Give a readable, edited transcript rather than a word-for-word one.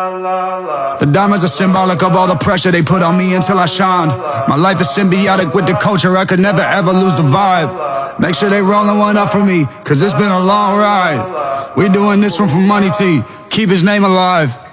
The diamonds are symbolic of all the pressure they put on me until I shined. My life is symbiotic with the culture, I could never ever lose the vibe. Make sure they rollin' one up for me, cause it's been a long ride. We doing this one for Money T, keep his name alive.